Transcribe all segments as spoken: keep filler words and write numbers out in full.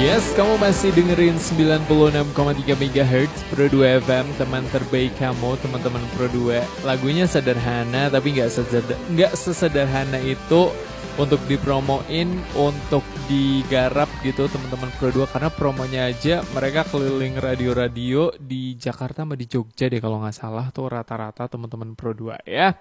Yes, kamu masih dengerin sembilan puluh enam koma tiga megahertz Pro dua F M, teman terbaik kamu, teman-teman Pro dua. Lagunya sederhana, tapi nggak seseder- nggak sesederhana itu untuk dipromoin, untuk digarap gitu teman-teman Pro dua. Karena promonya aja mereka keliling radio-radio di Jakarta sama di Jogja deh kalau nggak salah tuh rata-rata teman-teman Pro dua ya.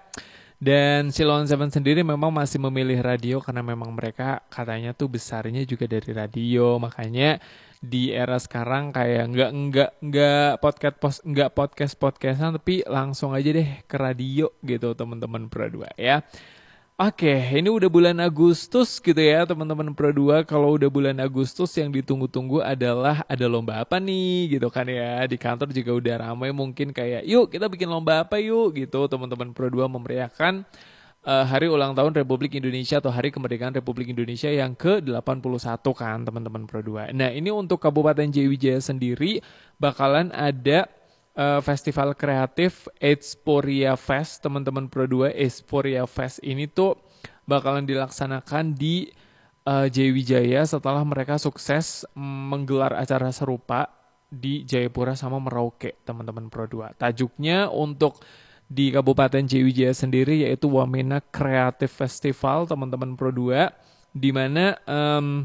Dan Silon Seven sendiri memang masih memilih radio karena memang mereka katanya tuh besarnya juga dari radio. Makanya di era sekarang kayak nggak nggak nggak podcast pos nggak podcast podcastan tapi langsung aja deh ke radio gitu teman-teman Pro dua ya. Oke, ini udah bulan Agustus gitu ya teman-teman Pro dua. Kalau udah bulan Agustus yang ditunggu-tunggu adalah ada lomba apa nih gitu kan ya. Di kantor juga udah ramai mungkin kayak yuk kita bikin lomba apa yuk gitu. Teman-teman Pro dua memeriahkan uh, Hari Ulang Tahun Republik Indonesia atau Hari Kemerdekaan Republik Indonesia yang ke delapan puluh satu kan teman-teman Pro dua. Nah ini untuk Kabupaten Jayawijaya sendiri bakalan ada Uh, festival kreatif Aidsporia Fest teman-teman Pro dua. Aidsporia Fest ini tuh bakalan dilaksanakan di uh, Jayawijaya setelah mereka sukses mm, menggelar acara serupa di Jayapura sama Merauke teman-teman Pro dua. Tajuknya untuk di Kabupaten Jayawijaya sendiri yaitu Wamena Creative Festival teman-teman Pro dua, di mana um,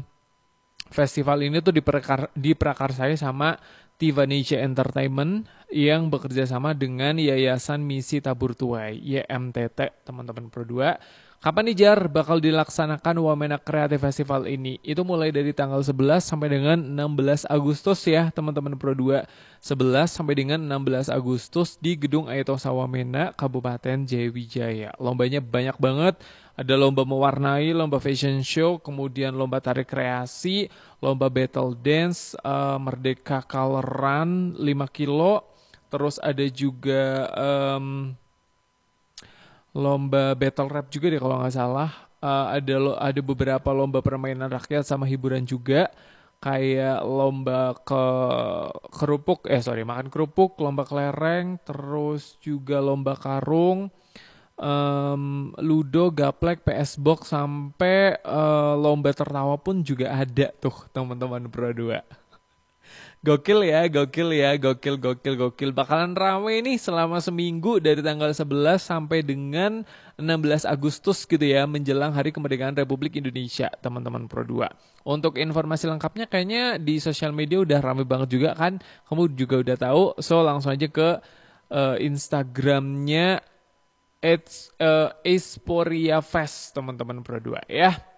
festival ini tuh diperakar, diprakarsai sama Tivanisha Entertainment yang bekerja sama dengan Yayasan Misi Tabur Tuai Y M T T teman-teman Pro dua. Kapan nih Jar bakal dilaksanakan Wamena Creative Festival ini? Itu mulai dari tanggal sebelas sampai dengan enam belas Agustus ya teman-teman Pro dua. sebelas sampai dengan enam belas Agustus di Gedung Aetosa Wamena Kabupaten Jayawijaya. Lombanya banyak banget. Ada lomba mewarnai, lomba fashion show, kemudian lomba tarik kreasi, lomba battle dance, uh, Merdeka Color Run lima kilo, terus ada juga um, lomba battle rap juga deh kalau nggak salah. Uh, ada lo, ada beberapa lomba permainan rakyat sama hiburan juga, kayak lomba ke kerupuk, eh sorry makan kerupuk, lomba kelereng, terus juga lomba karung. Um, Ludo, Gaplek, P S Box sampai uh, lomba tertawa pun juga ada tuh teman-teman Pro dua. Gokil ya, gokil ya, gokil, gokil, gokil. Bakalan rame nih selama seminggu dari tanggal sebelas sampai dengan enam belas Agustus gitu ya, menjelang Hari Kemerdekaan Republik Indonesia, teman-teman Pro dua. Untuk informasi lengkapnya kayaknya di sosial media udah rame banget juga kan, kamu juga udah tahu, so langsung aja ke uh, Instagramnya It's uh, Aidsporia Fest teman-teman Pro dua ya.